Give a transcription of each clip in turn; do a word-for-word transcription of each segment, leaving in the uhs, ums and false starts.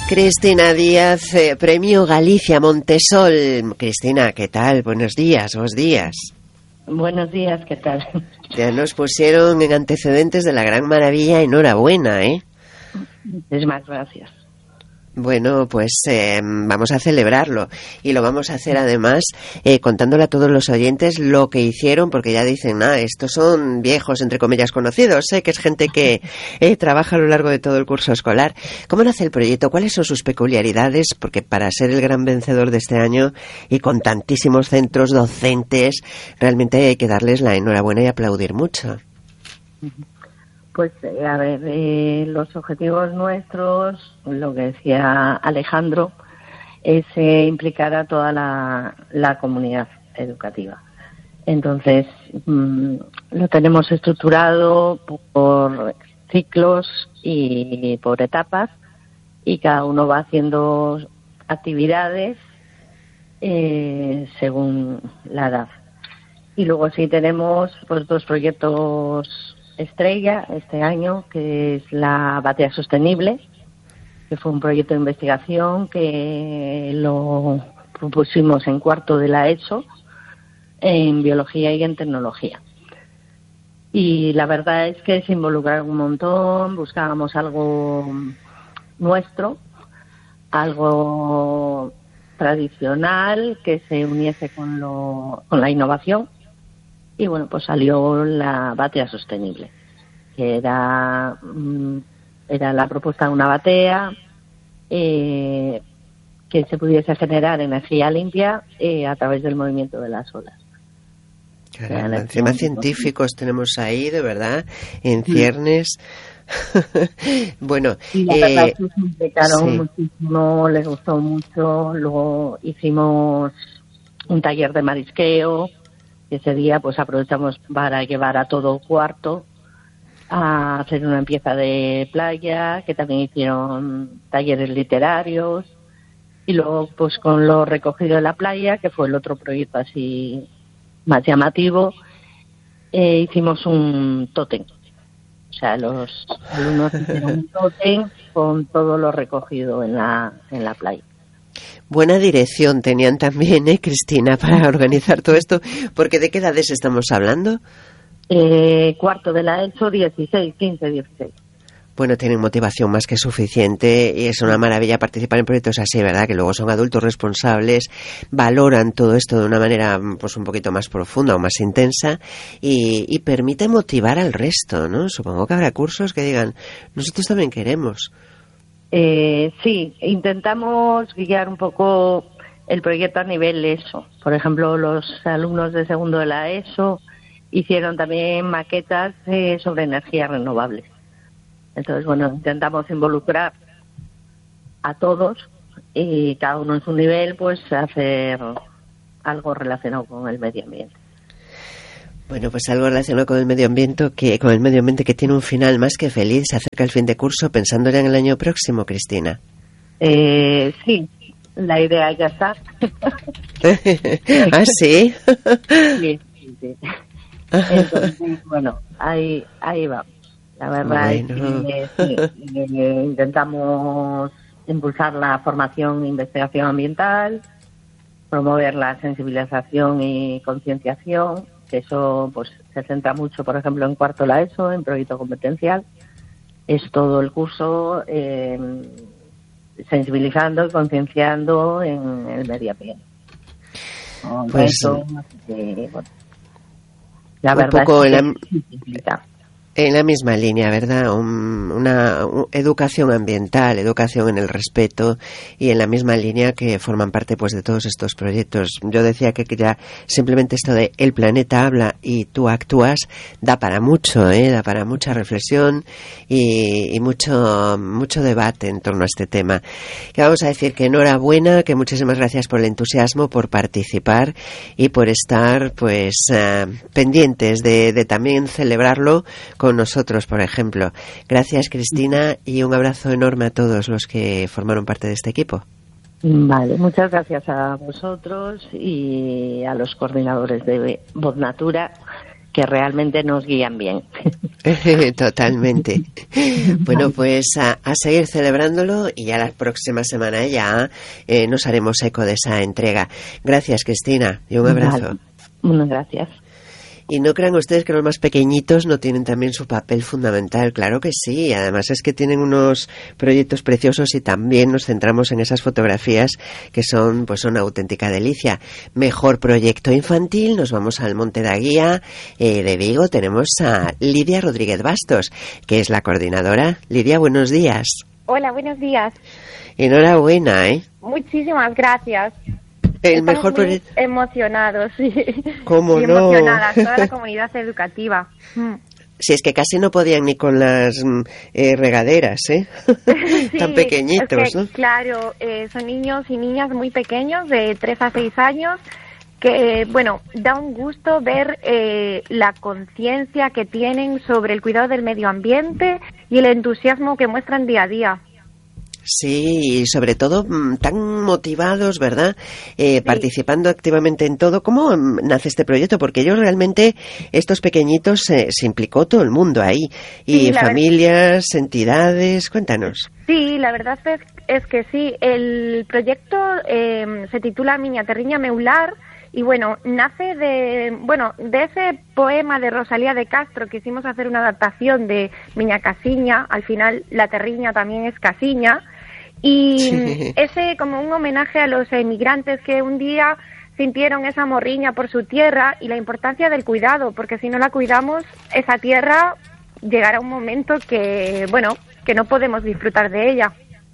Cristina Díaz, eh, Premio Galicia Montesol. Cristina, ¿qué tal? Buenos días, buenos días. Buenos días, ¿qué tal? Ya nos pusieron en antecedentes de la gran maravilla, enhorabuena, ¿eh? Es más, gracias. Bueno, pues eh, vamos a celebrarlo y lo vamos a hacer además eh, contándole a todos los oyentes lo que hicieron, porque ya dicen, ah, estos son viejos, entre comillas, conocidos, sé que es gente que eh, trabaja a lo largo de todo el curso escolar. ¿Cómo nace el proyecto? ¿Cuáles son sus peculiaridades? Porque para ser el gran vencedor de este año y con tantísimos centros docentes, realmente hay que darles la enhorabuena y aplaudir mucho. Pues, eh, a ver, eh, los objetivos nuestros, lo que decía Alejandro, es eh, implicar a toda la, la comunidad educativa. Entonces, mmm, lo tenemos estructurado por ciclos y por etapas, y cada uno va haciendo actividades eh, según la edad. Y luego sí tenemos pues dos proyectos estrella este año, que es la batea sostenible, que fue un proyecto de investigación que lo propusimos en cuarto de la ESO, en biología y en tecnología. Y la verdad es que se involucraron un montón, buscábamos algo nuestro, algo tradicional que se uniese con, lo, con la innovación. Y bueno, pues salió la batea sostenible, que era, era la propuesta de una batea eh, que se pudiese generar energía limpia eh, a través del movimiento de las olas. Caramba, encima científicos tenemos ahí, de verdad, en ciernes. Bueno, y la verdad eh, es que se implicaron sí. muchísimo, les gustó mucho. Luego hicimos un taller de marisqueo. Ese día pues aprovechamos para llevar a todo cuarto a hacer una limpieza de playa, que también hicieron talleres literarios, y luego pues con lo recogido de la playa, que fue el otro proyecto así más llamativo, eh, hicimos un tótem. O sea, los alumnos hicieron un tótem con todo lo recogido en la, en la playa. Buena dirección tenían también, ¿eh, Cristina, para organizar todo esto? Porque ¿de qué edades estamos hablando? Eh, cuarto de la ESO, dieciséis, quince, dieciséis. Bueno, tienen motivación más que suficiente y es una maravilla participar en proyectos así, ¿verdad? Que luego son adultos responsables, valoran todo esto de una manera pues un poquito más profunda o más intensa y, y permite motivar al resto, ¿no? Supongo que habrá cursos que digan, nosotros también queremos. Eh, sí, intentamos guiar un poco el proyecto a nivel ESO. Por ejemplo, los alumnos de segundo de la ESO hicieron también maquetas eh, sobre energías renovables. Entonces, bueno, intentamos involucrar a todos y cada uno en su nivel, pues hacer algo relacionado con el medio ambiente. Bueno, pues algo relacionado con el medio ambiente que con el medio ambiente que tiene un final más que feliz. Se acerca el fin de curso, pensando ya en el año próximo, Cristina. Eh, sí, la idea ya está. ¿Ah, sí? Sí, sí, sí. Entonces, bueno, ahí, ahí vamos. La verdad bueno. es que sí, eh, intentamos impulsar la formación e investigación ambiental, promover la sensibilización y concienciación, que eso pues se centra mucho, por ejemplo, en cuarto la ESO, en proyecto competencial. Es todo el curso eh, sensibilizando y concienciando en el medio ambiente. Pues, eso, eh, bueno, la un verdad poco es que en la, en la misma línea, ¿verdad? Un, una un, educación ambiental, educación en el respeto y en la misma línea que forman parte pues de todos estos proyectos. Yo decía que ya simplemente esto de el planeta habla y tú actúas da para mucho, ¿eh? Da para mucha reflexión y, y mucho mucho debate en torno a este tema. Que vamos a decir que enhorabuena, que muchísimas gracias por el entusiasmo, por participar y por estar pues uh, pendientes de, de también celebrarlo con nosotros, por ejemplo. Gracias, Cristina, y un abrazo enorme a todos los que formaron parte de este equipo. Vale, muchas gracias a vosotros y a los coordinadores de Voz Natura que realmente nos guían bien. Totalmente. Bueno, pues a, a seguir celebrándolo y ya la próxima semana ya eh, nos haremos eco de esa entrega. Gracias, Cristina, y un abrazo. Vale. Muchas gracias. Y no crean ustedes que los más pequeñitos no tienen también su papel fundamental. Claro que sí. Además es que tienen unos proyectos preciosos y también nos centramos en esas fotografías que son pues una auténtica delicia. Mejor proyecto infantil. Nos vamos al Monte da Guía eh, de Vigo. Tenemos a Lidia Rodríguez Bastos, que es la coordinadora. Lidia, buenos días. Hola, buenos días. Enhorabuena, ¿eh? Muchísimas gracias. El Estamos mejor proyecto. Emocionados, sí. ¿Cómo y no? Emocionadas, toda la comunidad educativa. Si es que casi no podían ni con las eh, regaderas, ¿eh? Sí, Tan pequeñitos, es que, ¿no? Claro, eh, son niños y niñas muy pequeños, de tres a seis años, que, bueno, da un gusto ver eh, la conciencia que tienen sobre el cuidado del medio ambiente y el entusiasmo que muestran día a día. Sí, y sobre todo mmm, tan motivados, ¿verdad? Eh, Sí. Participando activamente en todo. ¿Cómo mm, nace este proyecto? Porque ellos realmente, estos pequeñitos, eh, se implicó todo el mundo ahí. Y Sí, la familias, entidades, cuéntanos. Sí, la verdad es, es que sí. El proyecto eh, se titula Miña Terriña Meular y bueno, nace de bueno de ese poema de Rosalía de Castro. Quisimos hacer una adaptación de Miña Casiña. Al final la terriña también es casiña y Sí. ese como un homenaje a los emigrantes que un día sintieron esa morriña por su tierra y la importancia del cuidado, porque si no la cuidamos, esa tierra llegará un momento que, bueno, que no podemos disfrutar de ella.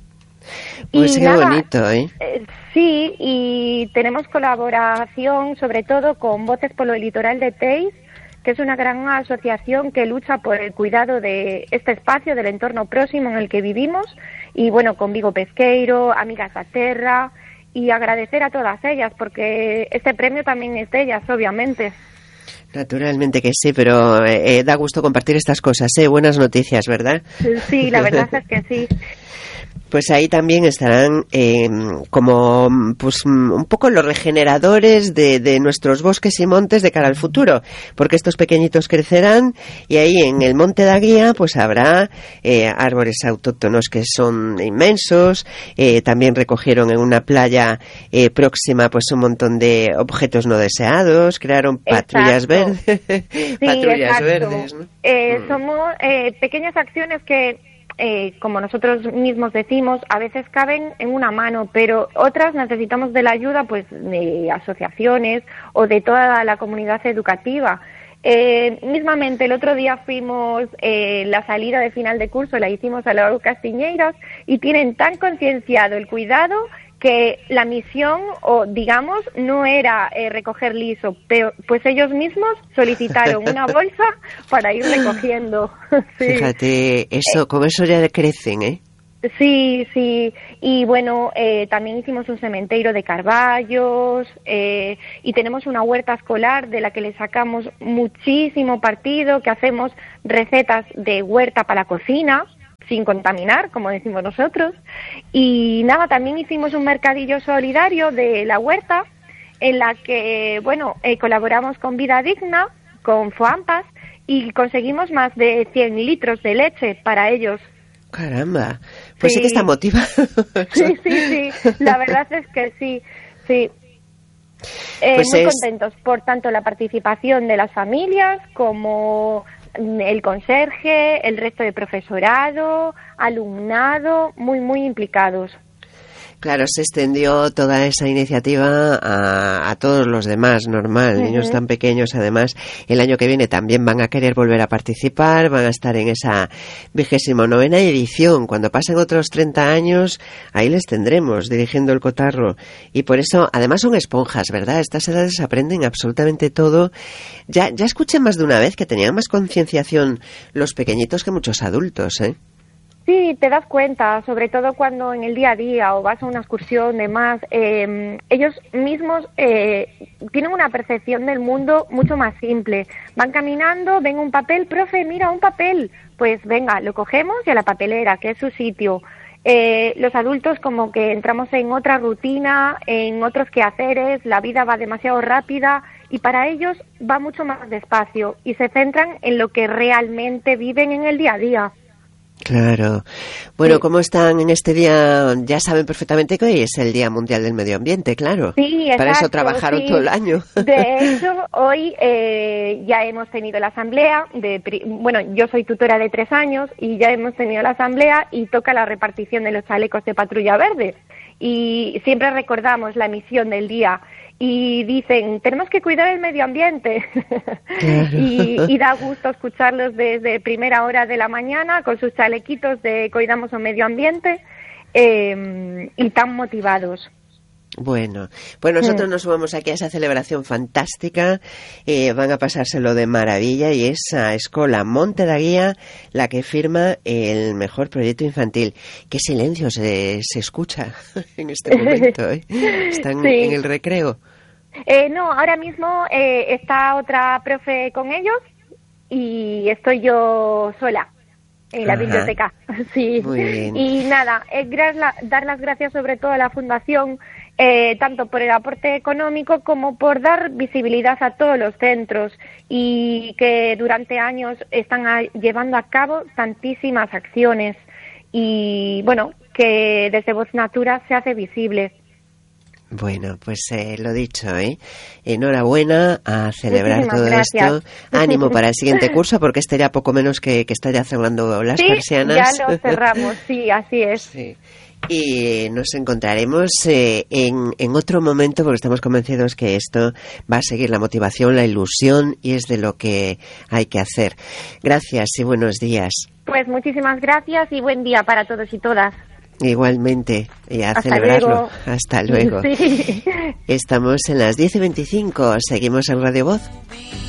Pues Y qué nada, bonito, ¿eh? eh, sí, y tenemos colaboración sobre todo con Voces por el Litoral de Teis, que es una gran asociación que lucha por el cuidado de este espacio, del entorno próximo en el que vivimos, y bueno, con Vigo Pesqueiro, Amigas da Terra, y agradecer a todas ellas, porque este premio también es de ellas, obviamente. Naturalmente que sí, pero eh, da gusto compartir estas cosas, ¿eh? Buenas noticias, ¿verdad? Sí, la verdad es que sí. Pues ahí también estarán eh, como pues un poco los regeneradores de, de nuestros bosques y montes de cara al futuro, porque estos pequeñitos crecerán y ahí en el Monte da Guía pues habrá eh, árboles autóctonos que son inmensos. Eh, también recogieron en una playa eh, próxima pues un montón de objetos no deseados, crearon patrullas Exacto. verdes, Sí, patrullas exacto. verdes, ¿no? Eh, Mm. Somos eh, pequeñas acciones que, eh, como nosotros mismos decimos, a veces caben en una mano, pero otras necesitamos de la ayuda pues de asociaciones o de toda la comunidad educativa. Eh, mismamente el otro día fuimos, eh, la salida de final de curso la hicimos a la Castiñeiras y tienen tan concienciado el cuidado que la misión, o digamos, no era eh, recoger liso, pero pues ellos mismos solicitaron una bolsa para ir recogiendo. Sí. Fíjate, eso, con eso ya crecen, ¿eh? Sí, sí, y bueno, eh, también hicimos un cementerio de carballos eh, y tenemos una huerta escolar de la que le sacamos muchísimo partido, que hacemos recetas de huerta para la cocina, sin contaminar, como decimos nosotros, y nada, también hicimos un mercadillo solidario de la huerta, en la que, bueno, eh, colaboramos con Vida Digna, con FOAMPAS, y conseguimos más de cien litros de leche para ellos. Caramba, pues sí, Sí. que está motivado. Sí, sí, sí, la verdad es que sí, sí. Eh, Pues muy es- contentos por tanto la participación de las familias como el conserje, el resto de profesorado, alumnado, muy, muy implicados. Claro, se extendió toda esa iniciativa a, a todos los demás, normal, Ujú. niños tan pequeños. Además, el año que viene también van a querer volver a participar, van a estar en esa vigésimo novena edición. Cuando pasen otros treinta años, ahí les tendremos dirigiendo el cotarro. Y por eso, además son esponjas, ¿verdad? A estas edades aprenden absolutamente todo. Ya, ya escuché más de una vez que tenían más concienciación los pequeñitos que muchos adultos, ¿eh? Sí, te das cuenta, sobre todo cuando en el día a día o vas a una excursión, demás, eh, ellos mismos eh, tienen una percepción del mundo mucho más simple. Van caminando, ven un papel, profe, mira, un papel. Pues venga, lo cogemos y a la papelera, que es su sitio. Eh, los adultos como que entramos en otra rutina, en otros quehaceres, la vida va demasiado rápida y para ellos va mucho más despacio y se centran en lo que realmente viven en el día a día. Claro. Bueno, sí. ¿Cómo están en este día? Ya saben perfectamente que hoy es el Día Mundial del Medio Ambiente, claro. Sí, exacto. Para eso trabajaron sí. todo el año. De hecho, hoy eh, ya hemos tenido la asamblea. De, bueno, yo soy tutora de tres años y ya hemos tenido la asamblea y toca la repartición de los chalecos de patrulla verde. Y siempre recordamos la misión del día. Y dicen, tenemos que cuidar el medio ambiente. Claro. y, y da gusto escucharlos desde primera hora de la mañana con sus chalequitos de cuidamos el medio ambiente eh, y tan motivados. Bueno, pues nosotros nos sumamos aquí a esa celebración fantástica, eh, van a pasárselo de maravilla y es a Escola Monte da Guía la que firma el mejor proyecto infantil. Qué silencio se, se escucha en este momento, ¿eh? Están sí. en el recreo. Eh, no, ahora mismo eh, está otra profe con ellos y estoy yo sola en la Ajá. biblioteca. Sí. Muy bien. Y nada, es dar las gracias sobre todo a la Fundación, eh, tanto por el aporte económico como por dar visibilidad a todos los centros y que durante años están a, llevando a cabo tantísimas acciones y bueno, que desde Voz Natura se hace visible. Bueno, pues eh, lo dicho, ¿eh? Enhorabuena a celebrar Muchísimas todo gracias. esto. Ánimo para el siguiente curso, porque este ya poco menos que, que está ya cerrando las sí, persianas. Ya lo cerramos, sí, así es. Sí. Y nos encontraremos eh, en, en otro momento, porque estamos convencidos que esto va a seguir la motivación, la ilusión, y es de lo que hay que hacer. Gracias y buenos días. Pues muchísimas gracias y buen día para todos y todas. Igualmente, y a Hasta celebrarlo. Luego. Hasta luego. Sí. Estamos en las diez y veinticinco, seguimos en Radio Voz.